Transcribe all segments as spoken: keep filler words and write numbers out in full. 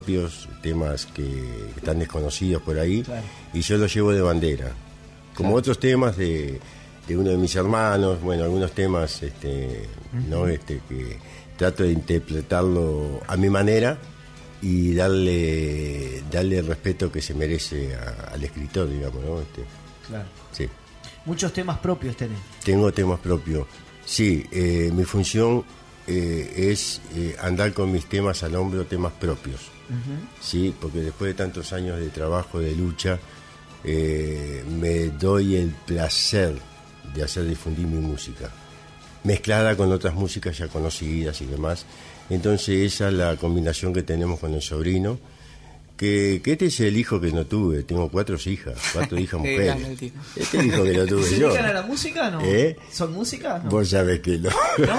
propios, temas que están desconocidos por ahí, claro. Y yo los llevo de bandera, como claro. Otros temas de, de uno de mis hermanos, bueno, algunos temas este, uh-huh. ¿no? este, que trato de interpretarlo a mi manera y darle darle el respeto que se merece a, al escritor, digamos, ¿no? Este, claro. Sí. Muchos temas propios tenés. Tengo temas propios, sí, eh, mi función eh, es eh, andar con mis temas al hombro, temas propios. Uh-huh. Sí, porque después de tantos años de trabajo, de lucha, eh, me doy el placer de hacer difundir mi música, mezclada con otras músicas ya conocidas y demás. Entonces esa es la combinación que tenemos con el sobrino, que, que este es el hijo que no tuve. Tengo cuatro hijas, cuatro hijas mujeres. Este es el hijo que no tuve ¿Se yo. ¿Se dedican a la música no? ¿Eh? ¿Son música? No. Vos sabés que no. ¿No?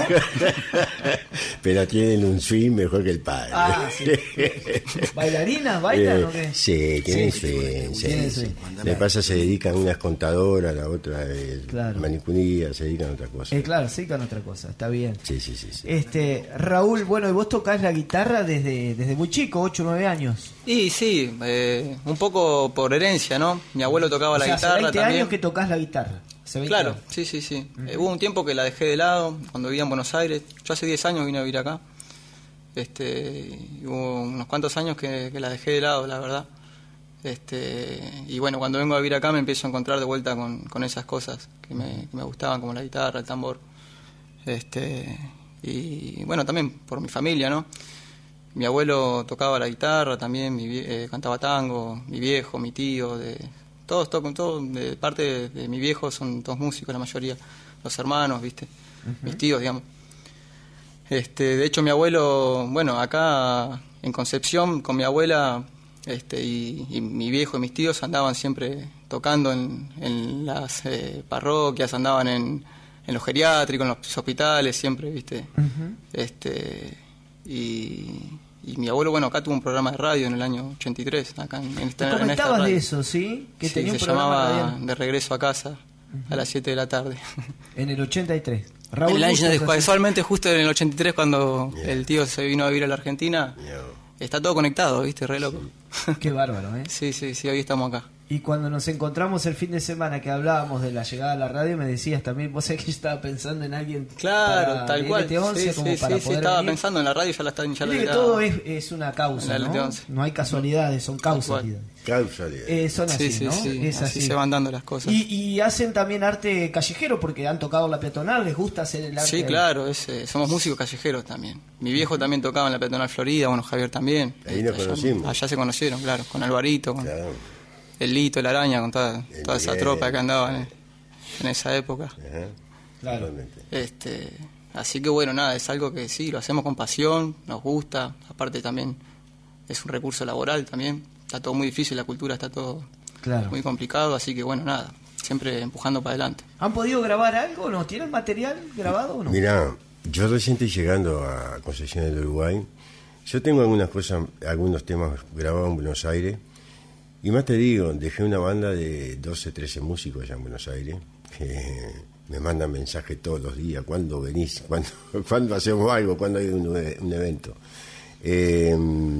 Pero tienen un swing mejor que el padre. Ah, sí. ¿Bailarinas? ¿Bailan eh, o qué? Sí, tienen sí, swing. Sí, sí, sí. sí. Le pasa, se dedican, una es contadora, la otra es claro. manicuría, se dedican a otra cosa. Eh, claro, se dedican a otra cosa, está bien. Sí, sí, sí, sí. Este, Raúl, bueno, y vos tocás la guitarra desde, desde muy chico, ocho o nueve años. Y sí, eh, un poco por herencia, ¿no? Mi abuelo tocaba o la sea, guitarra hace veinte también. años que tocas la guitarra. Claro, años. sí, sí, sí. Uh-huh. Eh, hubo un tiempo que la dejé de lado, cuando vivía en Buenos Aires. Yo hace diez años vine a vivir acá. Este, y hubo unos cuantos años que, que la dejé de lado, la verdad. Este, y bueno, cuando vengo a vivir acá me empiezo a encontrar de vuelta con, con esas cosas que me, que me gustaban, como la guitarra, el tambor. Este, y bueno, también por mi familia, ¿no? Mi abuelo tocaba la guitarra también, mi, eh, cantaba tango, mi viejo, mi tío, de, todos tocan, todos, de parte de, de mi viejo son todos músicos, la mayoría, los hermanos, ¿viste? Uh-huh. Mis tíos, digamos. Este, de hecho, mi abuelo, bueno, acá en Concepción, con mi abuela este, y, y mi viejo y mis tíos andaban siempre tocando en, en las eh, parroquias, andaban en, en los geriátricos, en los hospitales, siempre, ¿viste? Uh-huh. Este, y... Y mi abuelo, bueno, acá tuvo un programa de radio en el año ochenta y tres, acá en, en esta, ¿Te comentabas en esta radio. de eso, sí? Que sí, tenía un se programa llamaba radial. De Regreso a Casa, uh-huh. a las siete de la tarde. En el ochenta y tres. Raúl el año, casualmente, justo en el ochenta y tres, cuando yeah. el tío se vino a vivir a la Argentina, yeah. está todo conectado, ¿viste? Re loco. Sí. Qué bárbaro, ¿eh? Sí, sí, sí, hoy estamos acá. Y cuando nos encontramos el fin de semana que hablábamos de la llegada a la radio, me decías también, vos sabés que yo estaba pensando en alguien. Claro, para tal cual. once, sí, como sí, para sí, poder estaba venir. pensando en la radio y ya la estaba ya la que todo es, es una causa, ¿no? No hay casualidades, son causalidades. Causalidades. Eh, son así, sí, sí, ¿no? Sí, es así, así se van dando las cosas. Y, y hacen también arte callejero porque han tocado la peatonal, les gusta hacer el arte. Sí, claro, es, eh, somos músicos callejeros también. Mi viejo también tocaba en la peatonal Florida, bueno, Javier también. Ahí nos allá, conocimos. Allá se conocieron, claro, con Alvarito, con claro. el Lito, el Araña, con toda, toda esa tropa que andaba en, en esa época. Ajá. Claro. Este, así que bueno, nada, es algo que sí, lo hacemos con pasión, nos gusta, aparte también es un recurso laboral también, está todo muy difícil, la cultura está todo claro. muy complicado, así que bueno, nada, siempre empujando para adelante. ¿Han podido grabar algo o no? ¿Tienen material grabado o no? Mirá, yo recién estoy llegando a Concepción del Uruguay, yo tengo algunas cosas, algunos temas grabados en Buenos Aires, y más te digo, dejé una banda de doce, trece músicos allá en Buenos Aires, que me mandan mensajes todos los días, ¿cuándo venís? ¿Cuándo, ¿cuándo hacemos algo? ¿Cuándo hay un, un evento? Eh,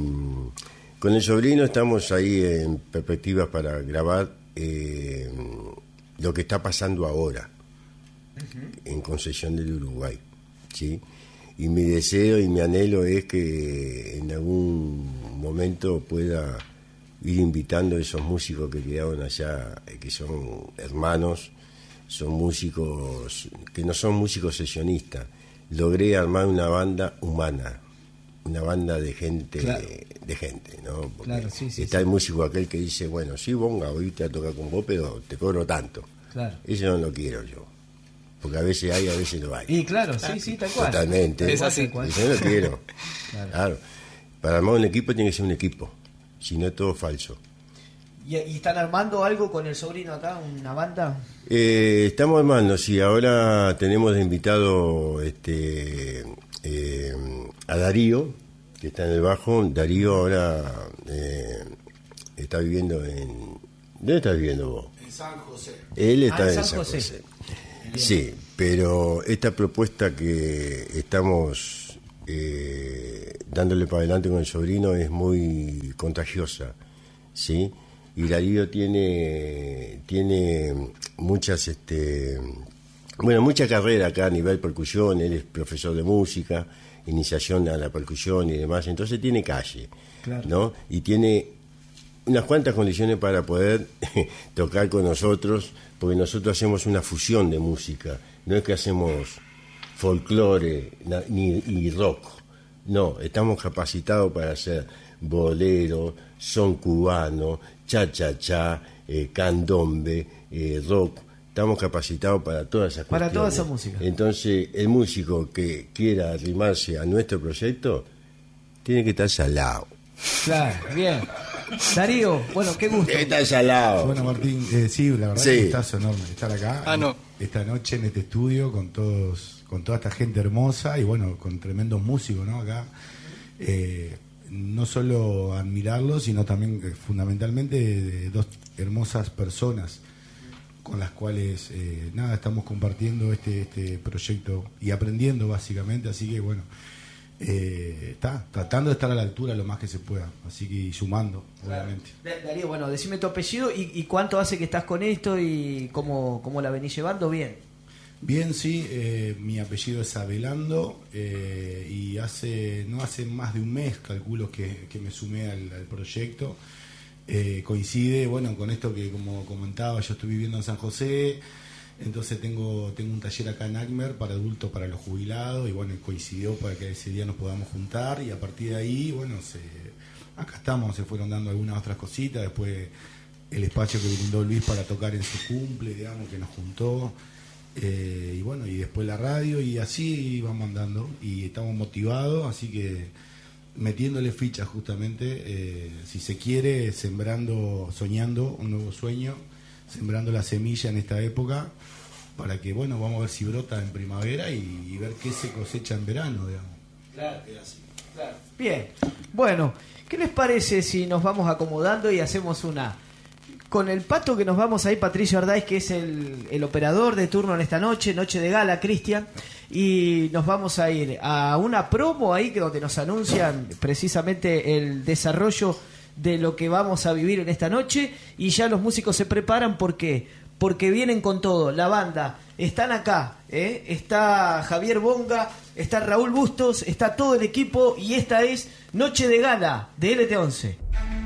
con el sobrino estamos ahí en perspectivas para grabar eh, lo que está pasando ahora uh-huh. en Concepción del Uruguay, ¿sí? Y mi deseo y mi anhelo es que en algún momento pueda ir invitando a esos músicos que quedaron allá, que son hermanos, son músicos que no son músicos sesionistas. Logré armar una banda humana, una banda de gente, claro. de gente, ¿no? Porque claro, sí, sí, está sí. el músico aquel que dice, bueno, sí, bonga, hoy te toca con vos, pero te cobro tanto. Claro. Eso no lo quiero yo, porque a veces hay, a veces no hay. Y claro, sí, sí, tal cual. Totalmente. Es así. Eso no lo quiero. Claro. claro. Para armar un equipo tiene que ser un equipo. Si no es todo falso. ¿Y, ¿Y están armando algo con el sobrino acá, una banda? Eh, estamos armando, sí. Ahora tenemos de invitado este, eh, a Darío, que está en el bajo. Darío ahora eh, está viviendo en... ¿Dónde estás viviendo vos? En San José. Él está ah, en en San, San José. José. Sí, pero esta propuesta que estamos eh, dándole para adelante con el sobrino es muy contagiosa, ¿sí? Y Darío tiene, tiene muchas, este, bueno, mucha carrera acá a nivel percusión, él es profesor de música, iniciación a la percusión y demás, entonces tiene calle, claro, ¿no? Y tiene unas cuantas condiciones para poder tocar con nosotros, porque nosotros hacemos una fusión de música, no es que hacemos folclore ni y rock, no, estamos capacitados para hacer bolero, son cubano, cha-cha-cha, eh, candombe, eh, rock, estamos capacitados para todas esas para cuestiones. toda esa música. Entonces, el músico que quiera arrimarse a nuestro proyecto tiene que estar salado. Claro, bien. Darío, bueno, qué gusto. Tiene que estar salado. Bueno, Martín, eh, sí, la verdad Sí. que estás enorme estar acá Ah, no. esta noche en este estudio con todos, con toda esta gente hermosa y bueno, con tremendos músicos, ¿no? Acá, eh, no solo admirarlos, sino también eh, fundamentalmente de, de dos hermosas personas con las cuales eh, nada, estamos compartiendo este, este proyecto y aprendiendo básicamente, así que bueno, eh, está tratando de estar a la altura lo más que se pueda, así que y sumando, obviamente. Darío, bueno, decime tu apellido y, y cuánto hace que estás con esto y cómo, cómo la venís llevando. Bien. Bien, sí, eh, mi apellido es Avelando eh, y hace no hace más de un mes, calculo, que, que me sumé al, al proyecto. Eh, coincide, bueno, con esto que como comentaba, yo estoy viviendo en San José, entonces tengo tengo un taller acá en ACMER para adultos, para los jubilados, y bueno, coincidió para que ese día nos podamos juntar, y a partir de ahí, bueno, se, acá estamos, se fueron dando algunas otras cositas, después el espacio que brindó Luis para tocar en su cumple, digamos, que nos juntó, eh, y bueno, y después la radio, y así vamos andando, y estamos motivados, así que metiéndole fichas justamente, eh, si se quiere, sembrando, soñando un nuevo sueño, sembrando la semilla en esta época, para que, bueno, vamos a ver si brota en primavera y, y ver qué se cosecha en verano, digamos. Claro, así. Claro. Bien, bueno, ¿qué les parece si nos vamos acomodando y hacemos una... Con el pato que nos vamos ahí, Patricio Ardáiz, que es el, el operador de turno en esta noche, noche de gala, Cristian, y nos vamos a ir a una promo ahí que donde nos anuncian precisamente el desarrollo de lo que vamos a vivir en esta noche, y ya los músicos se preparan. ¿Por qué? Porque vienen con todo, la banda, están acá, ¿eh? Está Javier Bonga, está Raúl Bustos, está todo el equipo, y esta es Noche de Gala de L T once.